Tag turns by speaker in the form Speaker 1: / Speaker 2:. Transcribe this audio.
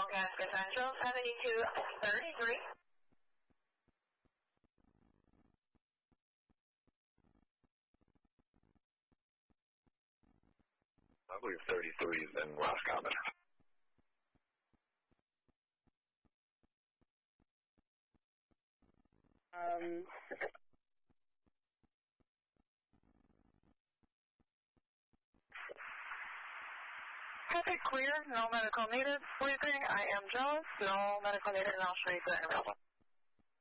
Speaker 1: gas potential 7233.
Speaker 2: I believe 33 is in Roscommon.
Speaker 1: Traffic clear, no medical needed. Sleeping, I am jealous, no medical needed, and I'll show you the available.